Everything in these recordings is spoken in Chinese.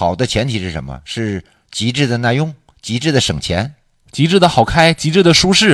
好的前提是什么？是极致的耐用，极致的省钱， 极致的好开，极致的舒适。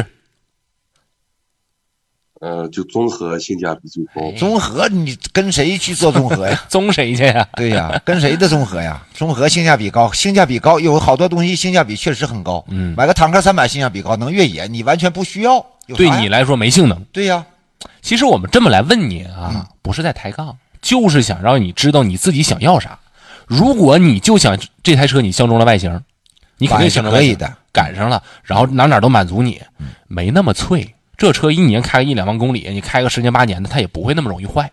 就综合性价比最高。 综合你跟谁去做综合呀？ 综谁去呀？ 对呀，跟谁的综合呀？综合性价比高，性价比高有好多东西性价比确实很高。买个坦克300性价比高，能越野，你完全不需要。 对你来说没性能。 对呀。 其实我们这么来问你啊，不是在抬杠，就是想让你知道你自己想要啥。如果你就想这台车你相中了外形，你肯定想可以的， 赶上了，然后哪都满足你，没那么脆。这车一年开个1-2万公里，你开个10年8年的，它也不会那么容易坏。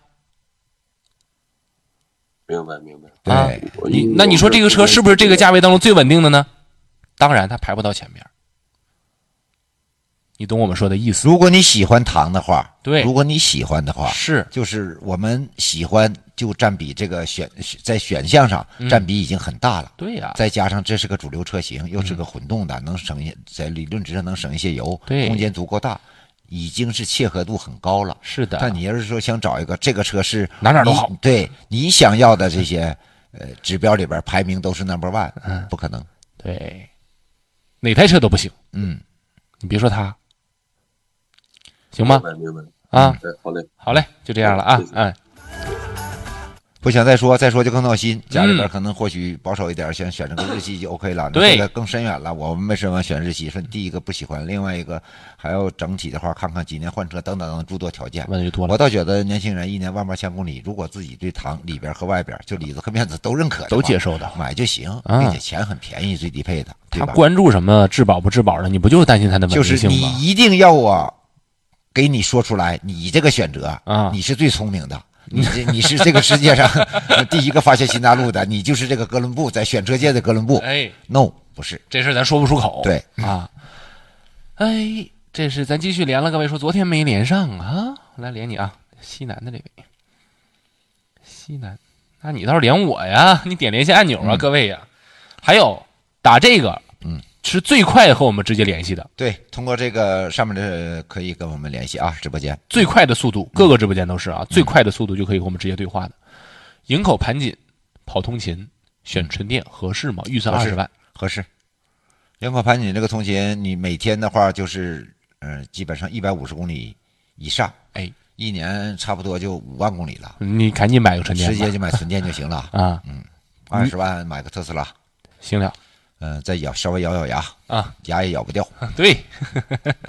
明白。 啊，那你说这个车是不是这个价位当中最稳定的呢？当然，它排不到前面。你懂我们说的意思？ 如果你喜欢唐的话， 对， 如果你喜欢的话， 是， 就是我们喜欢就占比这个在选项上占比已经很大了。 对呀， 再加上这是个主流车型，又是个混动的，能省在理论值上能省一些油， 对， 空间足够大。已经是切合度很高了。 是的。 但你要是说想找一个这个车是哪都好， 对你想要的这些指标里边排名都是 No.1，不可能。 对，哪台车都不行。你别说它，行吗？ 明白。 啊， 好嘞，就这样了啊。 不想再说就更闹心。家里边可能或许保守一点，想选这个日系就 OK 了。 对， 这个更深远了。我们为什么选日系？说第一个不喜欢，另外一个还要整体的话，看看几年换车等等诸多条件。 问题多了。 我倒觉得年轻人1年18000公里，如果自己对唐里边和外边就里子和面子都认可， 都接受的， 买就行，并且钱很便宜，最低配的。对吧？ 他关注什么质保不质保的？你不就是担心他的稳定性吗？ 就是你一定要我给你说出来，你这个选择你是最聪明的。你是这个世界上第一个发现新大陆的，你就是这个哥伦布，在选车界的哥伦布。No， 不是， 这事咱说不出口。 对啊，这是咱继续连了。各位说昨天没连上啊，来连你啊，西南的这位，西南，那你倒是连我呀，你点连线按钮啊，各位呀。还有打这个，是最快和我们直接联系的。 对，通过这个上面的可以跟我们联系啊，直播间最快的速度，各个直播间都是啊，最快的速度就可以和我们直接对话的。营口盘锦跑通勤选纯电合适吗？预算20万， 合适。营口盘锦这个通勤，你每天的话就是基本上150公里以上，一年差不多就5万公里了。 你赶紧买个纯电， 直接就买纯电就行了啊。 20万买个特斯拉， 行了。 再稍微咬牙啊，牙也咬不掉。 对。